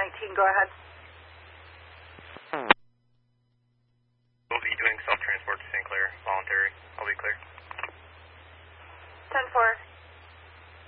19, go ahead. We'll be doing self-transport to St. Clair, voluntary. I'll be clear. 10-4.